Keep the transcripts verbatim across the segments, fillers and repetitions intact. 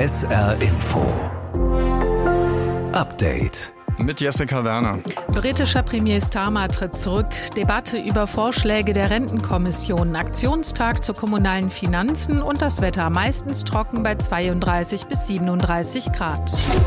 S R Info Update mit Jessica Werner. Britischer Premier Starmer tritt zurück. Debatte über Vorschläge der Rentenkommission. Aktionstag zu kommunalen Finanzen und das Wetter meistens trocken bei zweiunddreißig bis siebenunddreißig Grad.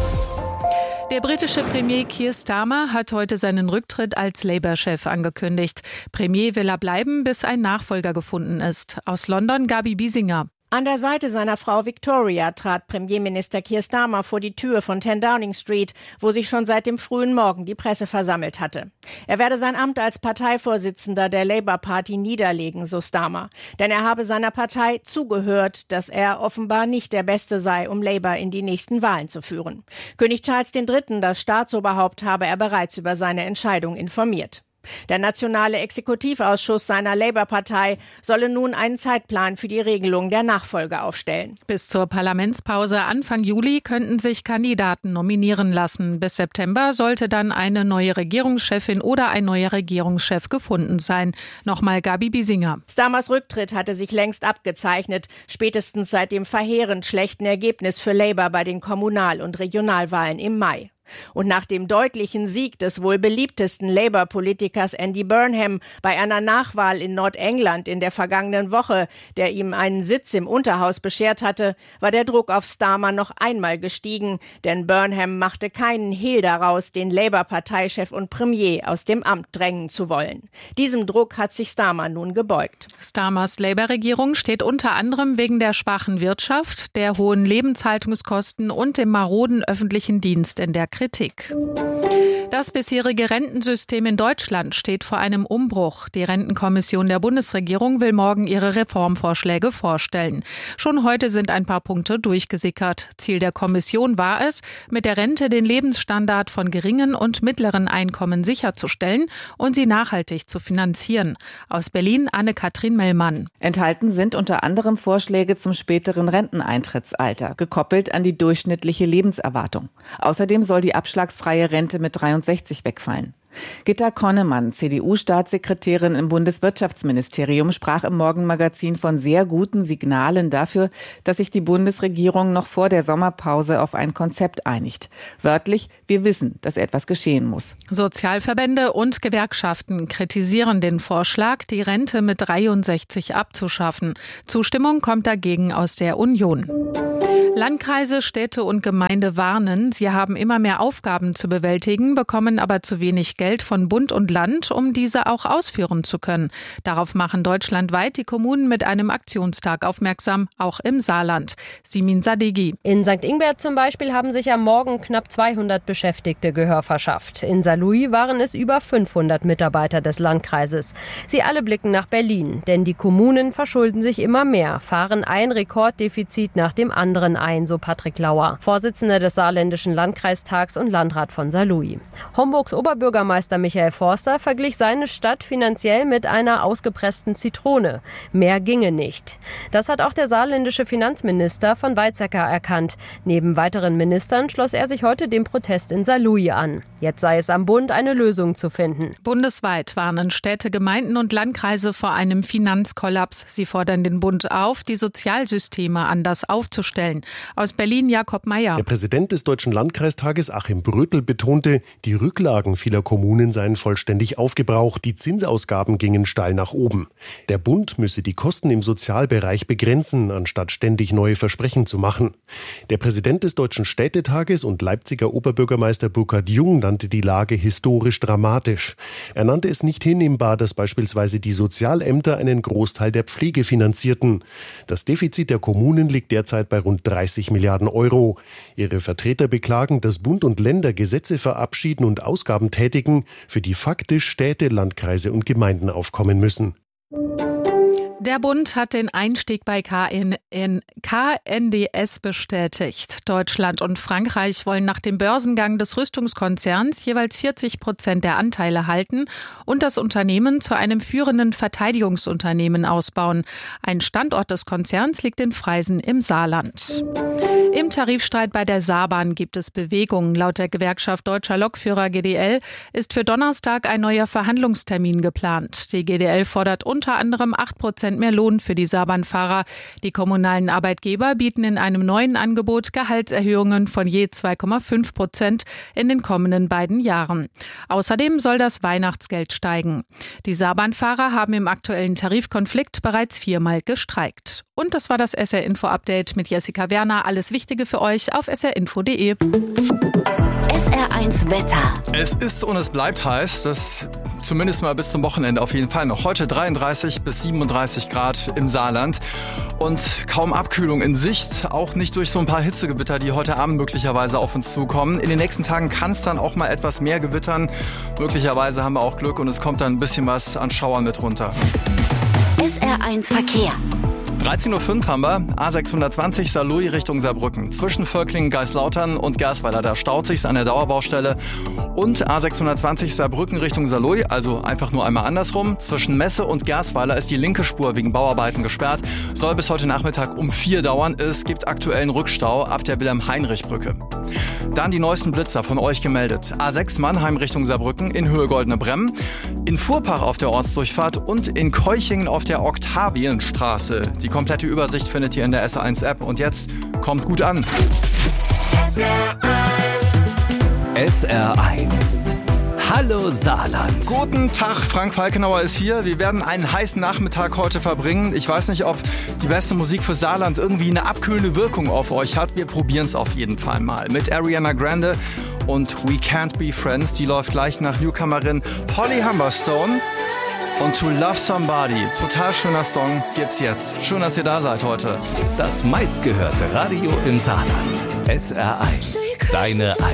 Der britische Premier Keir Starmer hat heute seinen Rücktritt als Labour-Chef angekündigt. Premier will er bleiben, bis ein Nachfolger gefunden ist. Aus London Gabi Biesinger. An der Seite seiner Frau Victoria trat Premierminister Keir Starmer vor die Tür von zehn Downing Street, wo sich schon seit dem frühen Morgen die Presse versammelt hatte. Er werde sein Amt als Parteivorsitzender der Labour Party niederlegen, so Starmer. Denn er habe seiner Partei zugehört, dass er offenbar nicht der Beste sei, um Labour in die nächsten Wahlen zu führen. König Charles der Dritte, das Staatsoberhaupt, habe er bereits über seine Entscheidung informiert. Der nationale Exekutivausschuss seiner Labour-Partei solle nun einen Zeitplan für die Regelung der Nachfolge aufstellen. Bis zur Parlamentspause Anfang Juli könnten sich Kandidaten nominieren lassen. Bis September sollte dann eine neue Regierungschefin oder ein neuer Regierungschef gefunden sein. Nochmal Gabi Biesinger. Starmers Rücktritt hatte sich längst abgezeichnet, spätestens seit dem verheerend schlechten Ergebnis für Labour bei den Kommunal- und Regionalwahlen im Mai. Und nach dem deutlichen Sieg des wohl beliebtesten Labour-Politikers Andy Burnham bei einer Nachwahl in Nordengland in der vergangenen Woche, der ihm einen Sitz im Unterhaus beschert hatte, war der Druck auf Starmer noch einmal gestiegen, denn Burnham machte keinen Hehl daraus, den Labour-Parteichef und Premier aus dem Amt drängen zu wollen. Diesem Druck hat sich Starmer nun gebeugt. Starmers Labour-Regierung steht unter anderem wegen der schwachen Wirtschaft, der hohen Lebenshaltungskosten und dem maroden öffentlichen Dienst in der Kritik. Das bisherige Rentensystem in Deutschland steht vor einem Umbruch. Die Rentenkommission der Bundesregierung will morgen ihre Reformvorschläge vorstellen. Schon heute sind ein paar Punkte durchgesickert. Ziel der Kommission war es, mit der Rente den Lebensstandard von geringen und mittleren Einkommen sicherzustellen und sie nachhaltig zu finanzieren. Aus Berlin Anne-Kathrin Mellmann. Enthalten sind unter anderem Vorschläge zum späteren Renteneintrittsalter, gekoppelt an die durchschnittliche Lebenserwartung. Außerdem soll die abschlagsfreie Rente mit dreiundsechzig wegfallen. Gitta Konnemann, C D U-Staatssekretärin im Bundeswirtschaftsministerium, sprach im Morgenmagazin von sehr guten Signalen dafür, dass sich die Bundesregierung noch vor der Sommerpause auf ein Konzept einigt. Wörtlich, wir wissen, dass etwas geschehen muss. Sozialverbände und Gewerkschaften kritisieren den Vorschlag, die Rente mit dreiundsechzig abzuschaffen. Zustimmung kommt dagegen aus der Union. Landkreise, Städte und Gemeinde warnen, sie haben immer mehr Aufgaben zu bewältigen, bekommen aber zu wenig Geld von Bund und Land, um diese auch ausführen zu können. Darauf machen deutschlandweit die Kommunen mit einem Aktionstag aufmerksam, auch im Saarland. Simin Sadeghi. In Sankt Ingbert zum Beispiel haben sich am Morgen knapp zweihundert Beschäftigte Gehör verschafft. In Saarlouis waren es über fünfhundert Mitarbeiter des Landkreises. Sie alle blicken nach Berlin, denn die Kommunen verschulden sich immer mehr, fahren ein Rekorddefizit nach dem anderen ein, so Patrick Lauer, Vorsitzender des Saarländischen Landkreistags und Landrat von Saarlouis. Homburgs Oberbürgermeister Michael Forster verglich seine Stadt finanziell mit einer ausgepressten Zitrone. Mehr ginge nicht. Das hat auch der saarländische Finanzminister von Weizsäcker erkannt. Neben weiteren Ministern schloss er sich heute dem Protest in Saarlouis an. Jetzt sei es am Bund, eine Lösung zu finden. Bundesweit warnen Städte, Gemeinden und Landkreise vor einem Finanzkollaps. Sie fordern den Bund auf, die Sozialsysteme anders aufzustellen. Aus Berlin Jakob Mayer. Der Präsident des Deutschen Landkreistages Achim Brötel betonte, die Rücklagen vieler Kommunen seien vollständig aufgebraucht, die Zinsausgaben gingen steil nach oben. Der Bund müsse die Kosten im Sozialbereich begrenzen, anstatt ständig neue Versprechen zu machen. Der Präsident des Deutschen Städtetages und Leipziger Oberbürgermeister Burkhard Jung nannte die Lage historisch dramatisch. Er nannte es nicht hinnehmbar, dass beispielsweise die Sozialämter einen Großteil der Pflege finanzierten. Das Defizit der Kommunen liegt derzeit bei rund dreißig Milliarden Euro. Ihre Vertreter beklagen, dass Bund und Länder Gesetze verabschieden und Ausgaben tätigen, für die faktisch Städte, Landkreise und Gemeinden aufkommen müssen. Der Bund hat den Einstieg bei K N D S bestätigt. Deutschland und Frankreich wollen nach dem Börsengang des Rüstungskonzerns jeweils vierzig Prozent der Anteile halten und das Unternehmen zu einem führenden Verteidigungsunternehmen ausbauen. Ein Standort des Konzerns liegt in Freisen im Saarland. Im Tarifstreit bei der Saarbahn gibt es Bewegung. Laut der Gewerkschaft Deutscher Lokführer G D L ist für Donnerstag ein neuer Verhandlungstermin geplant. Die G D L fordert unter anderem acht Prozent mehr Lohn für die Saarbahnfahrer. Die kommunalen Arbeitgeber bieten in einem neuen Angebot Gehaltserhöhungen von je zwei Komma fünf Prozent in den kommenden beiden Jahren. Außerdem soll das Weihnachtsgeld steigen. Die Saarbahnfahrer haben im aktuellen Tarifkonflikt bereits viermal gestreikt. Und das war das S R Info Update mit Jessica Werner. Alles Wichtige für euch auf s r info punkt d e. S R eins Wetter. Es ist und es bleibt heiß, das zumindest mal bis zum Wochenende auf jeden Fall noch. Heute dreiunddreißig bis siebenunddreißig Grad im Saarland und kaum Abkühlung in Sicht, auch nicht durch so ein paar Hitzegewitter, die heute Abend möglicherweise auf uns zukommen. In den nächsten Tagen kann es dann auch mal etwas mehr gewittern. Möglicherweise haben wir auch Glück und es kommt dann ein bisschen was an Schauern mit runter. S R eins Verkehr. dreizehn Uhr fünf haben wir A sechshundertzwanzig Saarlouis Richtung Saarbrücken. Zwischen Völklingen, Geislautern und Gersweiler, da staut sich's an der Dauerbaustelle. Und A sechshundertzwanzig Saarbrücken Richtung Saarlouis, also einfach nur einmal andersrum. Zwischen Messe und Gersweiler ist die linke Spur wegen Bauarbeiten gesperrt. Soll bis heute Nachmittag um vier dauern. Es gibt aktuellen Rückstau ab der Wilhelm-Heinrich-Brücke. Dann die neuesten Blitzer von euch gemeldet. A sechs Mannheim Richtung Saarbrücken in Höhe Goldene Bremm. In Fuhrpach auf der Ortsdurchfahrt und in Keuchingen auf der Oktavienstraße. Die komplette Übersicht findet ihr in der S R eins App. Und jetzt kommt gut an. S R eins. S R eins. Hallo Saarland. Guten Tag, Frank Falkenauer ist hier. Wir werden einen heißen Nachmittag heute verbringen. Ich weiß nicht, ob die beste Musik für Saarland irgendwie eine abkühlende Wirkung auf euch hat. Wir probieren es auf jeden Fall mal. Mit Ariana Grande und We Can't Be Friends. Die läuft gleich nach Newcomerin Holly Humberstone. Und To Love Somebody, total schöner Song, gibt's jetzt. Schön, dass ihr da seid heute. Das meistgehörte Radio im Saarland. S R eins, deine